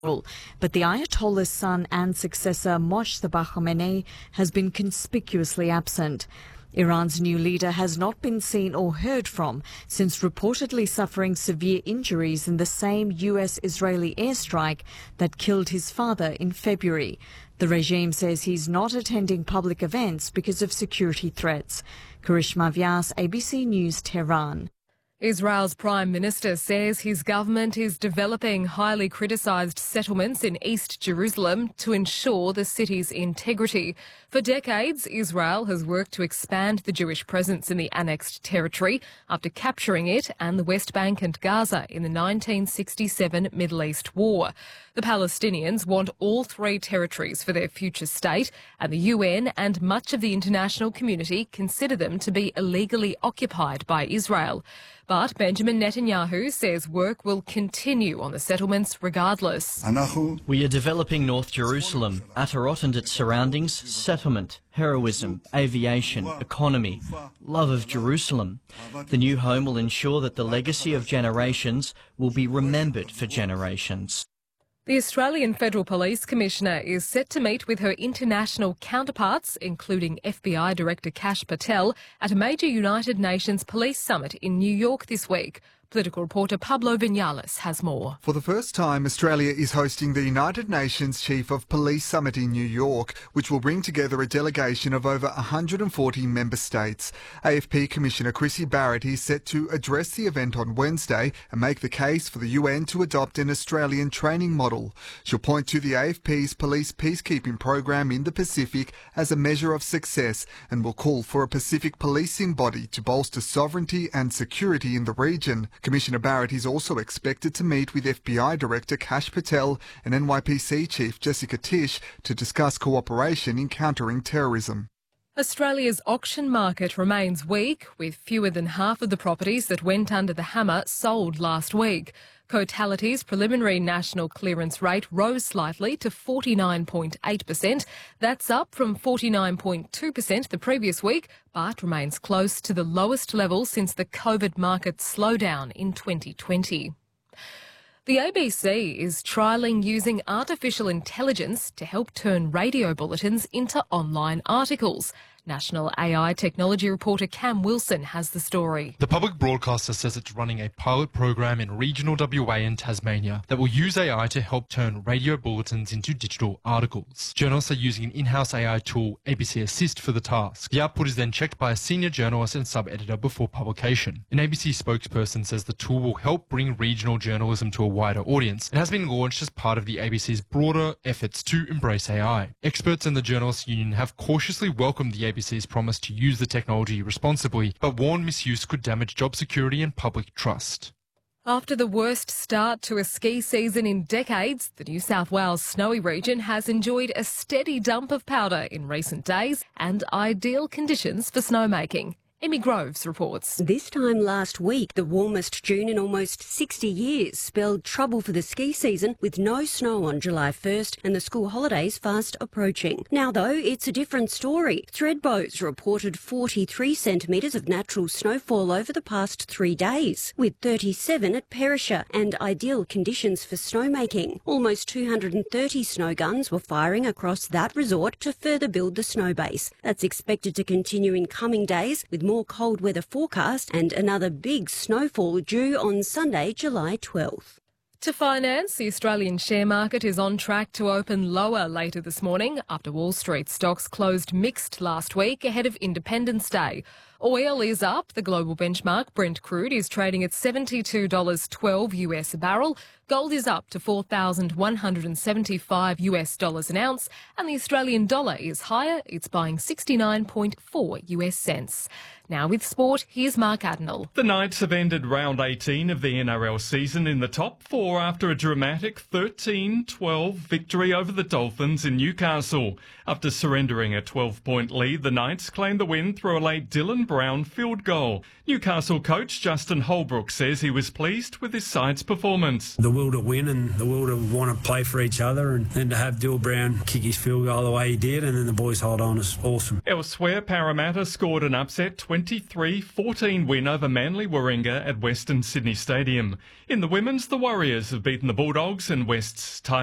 But the Ayatollah's son and successor, Mojtaba Khamenei, has been conspicuously absent. Iran's new leader has not been seen or heard from since reportedly suffering severe injuries in the same US-Israeli airstrike that killed his father in February. The regime says he's not attending public events because of security threats. Karishma Vyas, ABC News, Tehran. Israel's Prime Minister says his government is developing highly criticised settlements in East Jerusalem to ensure the city's integrity. For decades, Israel has worked to expand the Jewish presence in the annexed territory after capturing it and the West Bank and Gaza in the 1967 Middle East War. The Palestinians want all three territories for their future state, and the UN and much of the international community consider them to be illegally occupied by Israel. But Benjamin Netanyahu says work will continue on the settlements regardless. We are developing North Jerusalem, Atarot and its surroundings, settlement, heroism, aviation, economy, love of Jerusalem. The new home will ensure that the legacy of generations will be remembered for generations. The Australian Federal Police Commissioner is set to meet with her international counterparts, including FBI Director Kash Patel, at a major United Nations Police Summit in New York this week. Political reporter Pablo Vinales has more. For the first time, Australia is hosting the United Nations Chief of Police Summit in New York, which will bring together a delegation of over 140 member states. AFP Commissioner Chrissy Barrett is set to address the event on Wednesday and make the case for the UN to adopt an Australian training model. She'll point to the AFP's police peacekeeping program in the Pacific as a measure of success and will call for a Pacific policing body to bolster sovereignty and security in the region. Commissioner Barrett is also expected to meet with FBI Director Kash Patel and NYPC Chief Jessica Tisch to discuss cooperation in countering terrorism. Australia's auction market remains weak, with fewer than half of the properties that went under the hammer sold last week. Cotality's preliminary national clearance rate rose slightly to 49.8%. That's up from 49.2% the previous week, but remains close to the lowest level since the COVID market slowdown in 2020. The ABC is trialling using artificial intelligence to help turn radio bulletins into online articles. National AI technology reporter Cam Wilson has the story. The public broadcaster says it's running a pilot program in regional WA and Tasmania that will use AI to help turn radio bulletins into digital articles. Journalists are using an in-house AI tool, ABC Assist, for the task. The output is then checked by a senior journalist and sub-editor before publication. An ABC spokesperson says the tool will help bring regional journalism to a wider audience and has been launched as part of the ABC's broader efforts to embrace AI. Experts in the Journalists Union have cautiously welcomed the ABC's promise to use the technology responsibly, but warn misuse could damage job security and public trust. After the worst start to a ski season in decades, the New South Wales snowy region has enjoyed a steady dump of powder in recent days and ideal conditions for snowmaking. Emmy Groves reports. This time last week, the warmest June in almost 60 years spelled trouble for the ski season, with no snow on July 1st and the school holidays fast approaching. Now, though, it's a different story. Thredbo's reported 43 centimetres of natural snowfall over the past 3 days, with 37 at Perisher, and ideal conditions for snowmaking. Almost 230 snow guns were firing across that resort to further build the snow base. That's expected to continue in coming days, with more cold weather forecast and another big snowfall due on Sunday, July 12th. To finance, the Australian share market is on track to open lower later this morning after Wall Street stocks closed mixed last week ahead of Independence Day. Oil is up. The global benchmark Brent crude is trading at $72.12 US a barrel. Gold is up to $4,175 US dollars an ounce, and the Australian dollar is higher. It's buying 69.4 US cents. Now with sport, here's Mark Adenall. The Knights have ended round 18 of the NRL season in the top four after a dramatic 13-12 victory over the Dolphins in Newcastle. After surrendering a 12-point lead, the Knights claimed the win through a late Dylan Brown field goal. Newcastle coach Justin Holbrook says he was pleased with his side's performance. The will to win and the will to want to play for each other, and then to have Dylan Brown kick his field goal the way he did, and then the boys hold on, is awesome. Elsewhere, Parramatta scored an upset 23-14 win over Manly Warringah at Western Sydney Stadium. In the women's, the Warriors have beaten the Bulldogs, and West's